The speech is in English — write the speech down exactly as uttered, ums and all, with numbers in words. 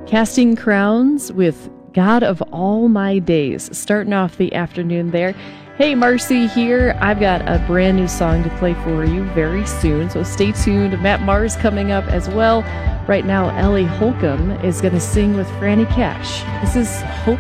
Casting Crowns with God of All My Days. Starting off the afternoon there. Hey, Marcy here. I've got a brand new song to play for you very soon, so stay tuned. Matt Mars coming up as well. Right now, Ellie Holcomb is going to sing with Franny Cash. This is Hope